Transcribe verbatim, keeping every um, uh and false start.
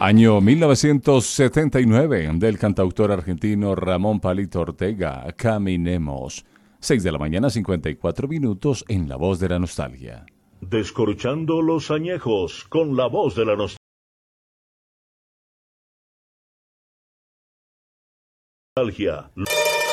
Año mil novecientos setenta y nueve, del cantautor argentino Ramón Palito Ortega, Caminemos. seis de la mañana, cincuenta y cuatro minutos, en La Voz de la Nostalgia. Descorchando los añejos con La Voz de la Nostalgia.